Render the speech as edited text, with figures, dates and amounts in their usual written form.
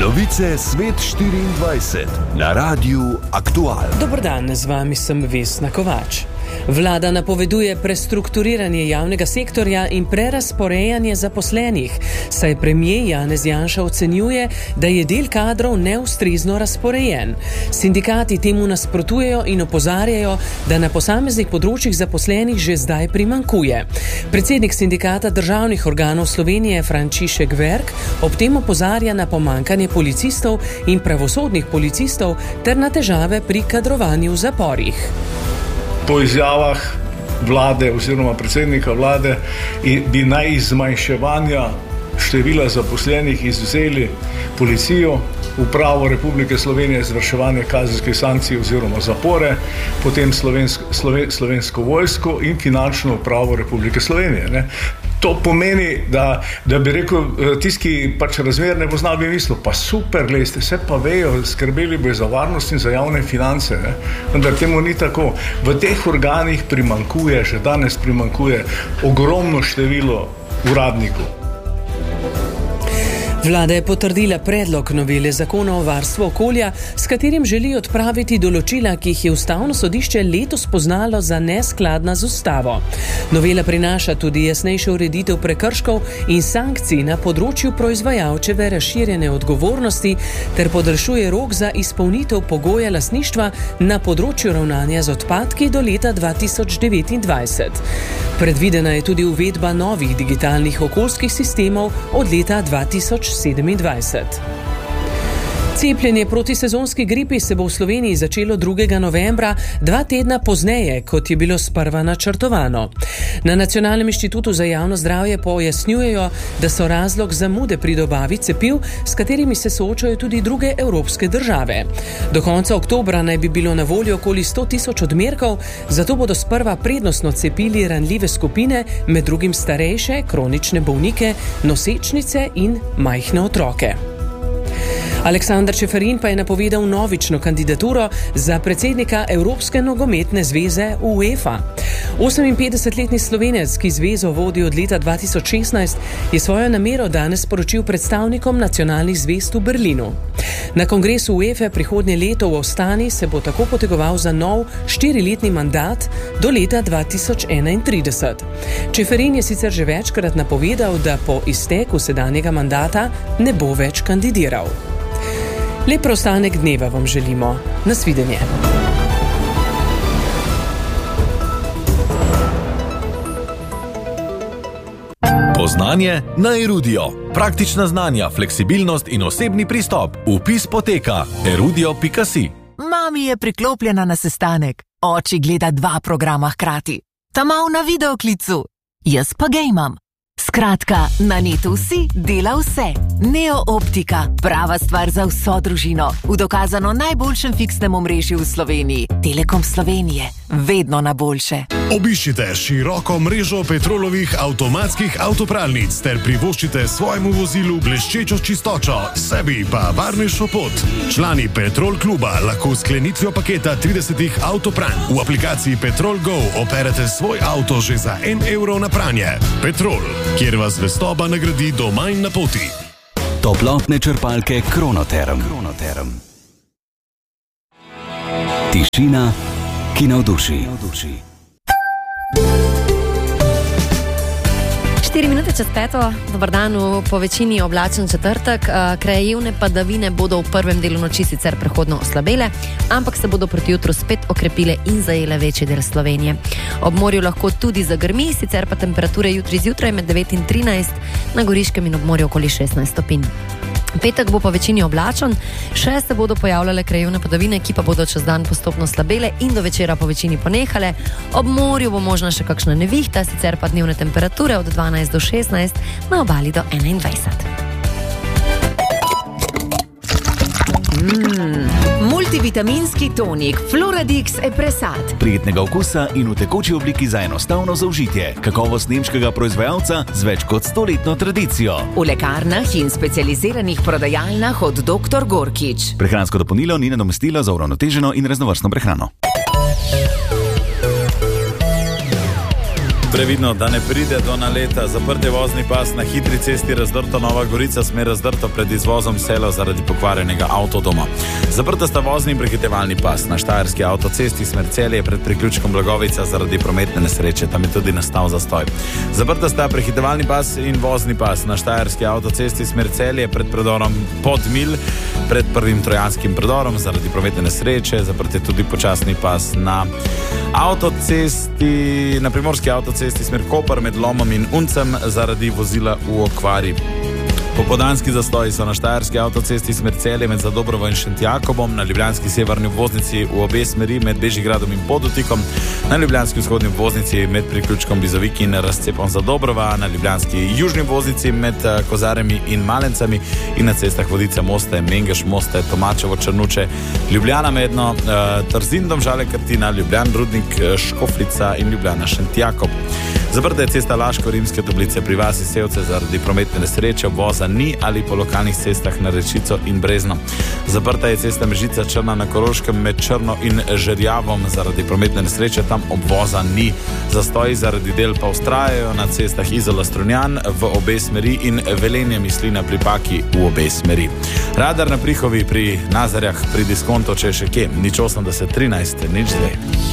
Novice Svet 24 na Radiu Aktual. Dober dan, z vami sem Vesna Kovač. Vlada napoveduje prestrukturiranje javnega sektorja in prerasporejanje zaposlenih, saj premier Janez Janša ocenjuje, da je del kadrov neustrezno razporejen. Sindikati temu nasprotujejo in opozarjajo, da na posameznih področjih zaposlenih že zdaj primanjkuje. Predsednik sindikata državnih organov Slovenije Frančišek Verk ob tem opozarja na pomanjkanje policistov in pravosodnih policistov ter na težave pri kadrovanju v zaporih. Po izjavah vlade oziroma predsednika vlade bi naj iz zmanjševanja števila zaposlenih izvzeli policijo, Upravo Republike Slovenije za izvrševanje kazenskih sankcij oziroma zapore, potem Slovensko vojsko in Finančno upravo Republike Slovenije. Ne? To pomeni, da bi rekel, tisti, ki pač razmer ne pozna, bi mislil, pa super, glejte, vse pa vejo, skrbeli bi za varnost in za javne finance, ne? Vendar temu ni tako. V teh organih primanjkuje, že danes primanjkuje ogromno število uradnikov. Vlada je potrdila predlog novele zakona o varstvu okolja, s katerim želi odpraviti določila, ki jih je Ustavno sodišče letos poznalo za neskladna z ustavo. Novela prinaša tudi jasnejšo ureditev prekrškov in sankcij na področju proizvajalčeve razširjene odgovornosti ter podaljšuje rok za izpolnitev pogoja lastništva na področju ravnanja z odpadki do leta 2029. Predvidena je tudi uvedba novih digitalnih okoljskih sistemov od leta 2027. Cepljenje proti sezonski gripi se bo v Sloveniji začelo 2. novembra, 2 tedna pozneje, kot je bilo sprva načrtovano. Na Nacionalnem inštitutu za javno zdravje pojasnjujejo, da so razlog zamude pri dobavi cepiv, s katerimi se soočajo tudi druge evropske države. Do konca oktobra naj bi bilo na voljo okoli 100.000 odmerkov, zato bodo sprva prednostno cepili ranljive skupine, med drugim starejše, kronične bolnike, nosečnice in majhne otroke. Aleksander Čeferin pa je napovedal novično kandidaturo za predsednika Evropske nogometne zveze UEFA. 58-letni Slovenec, ki zvezo vodi od leta 2016, je svojo namero danes sporočil predstavnikom nacionalnih zvez v Berlinu. Na kongresu UEFA prihodnje leto v Astani se bo tako potegoval za nov 4-letni mandat do leta 2031. Čeferin je sicer že večkrat napovedal, da po izteku sedanjega mandata ne bo več kandidiral. Lep preostanek dneva vam želimo. Nasvidenje. Poznanje na Erudio. Praktična znanja, fleksibilnost in osebni pristop. Vpis poteka erudio.si. Mami je priklopljena na sestanek. Oči gleda 2 programa hkrati. Ta mal na videoklicu. Jaz pa gejmam. Skratka, na netu si dela vse. Neo Optika, prava stvar za vso družino. V dokazano najboljšem fiksnem omrežju v Sloveniji. Telekom Slovenije, vedno na boljše. Obiščite široko mrežo Petrolovih avtomatskih avtopralnic ter privoščite svojemu vozilu bleščečo čistočo, sebi pa varnejšo pot. Člani Petrol kluba lahko s sklenitvijo paketa 30 avtopranj v aplikaciji Petrol Go operete svoj avto že za €1 na pranje. Petrol, kjer vas zvestoba nagradi doma in na poti. Toplotne črpalke Kronoterm. Tišina, ki navduši. 4 minute čez 5, dober dan, po večini oblačen četrtek, krajevne padavine bodo v prvem delu noči sicer prehodno oslabele, ampak se bodo proti jutru spet okrepile in zajele večji del Slovenije. Ob morju lahko tudi zagrmi, sicer pa temperature jutri zjutraj med 9 in 13, na Goriškem in ob morju okoli 16 stopinj. Petek bo po večini oblačen, še se bodo pojavljale krajevne padavine, ki pa bodo čez dan postopno slabele in do večera po večini ponehale. Ob morju bo možna še kakšna nevihta, sicer pa dnevne temperature od 12 do 16, na obali do 21. Multivitaminski tonik Floradix Epresat. Prijetnega okusa in v tekoči obliki za enostavno zaužitje. Kakovost nemškega proizvajalca z več kot 100-letno tradicijo. V lekarnah in specializiranih prodajalnah od Dr. Gorkič. Prehransko dopolnilo ni nadomestilo za uravnoteženo in raznovrstno prehrano. Previdno, da ne pride do naleta. Zaprt je vozni pas na hitri cesti Razdrto Nova Gorica, smer Razdrto pred izvozom Selo zaradi pokvarjenega avtodoma. Zaprta sta vozni in prehitevalni pas na Štajerski avtocesti smer Celje pred priključkom Blagovica zaradi prometne nesreče. Tam je tudi nastal zastoj. Zaprta sta prehitevalni pas in vozni pas na Štajerski avtocesti smer Celje pred predorom Podmil pred prvim trojanskim predorom zaradi prometne nesreče. Zaprt je tudi počasni pas na avtocesti, na primorski avtocesti smer Koper med Lomom in Uncem zaradi vozila v okvari. Popoldanski zastoji so na Štajerski avtocesti smer Celje med Zadobrovo in Šentjakobom, na ljubljanski severni obvoznici v obe smeri med Bežigradom in Podutikom, na ljubljanski vzhodni obvoznici med priključkom Bizovik in razcepom Zadobrova, na ljubljanski južni obvoznici med Kozaremi in Malencami in na cestah Vodice, Moste, Mengeš, Moste, Tomačevo, Črnuče, Ljubljana Medno, Trzin, Domžale, Krtina, Ljubljan, Rudnik, Škofljica in Ljubljana, Šentjakob. Zaprta je cesta Laško-Rimske Toplice pri vasi Sevce zaradi prometne nesreče, obvoza ni ali po lokalnih cestah na Rečico in Brezno. Zaprta je cesta Mežica Črna na Koroškem med Črno in Žerjavom zaradi prometne nesreče, tam obvoza ni. Zastoji zaradi del pa vztrajajo na cestah Izola-Strunjan v obe smeri in Velenje Mislina pri Paki v obe smeri. Radar na Prihovi pri Nazarjah pri Diskonto, če še kje, 080 13 02.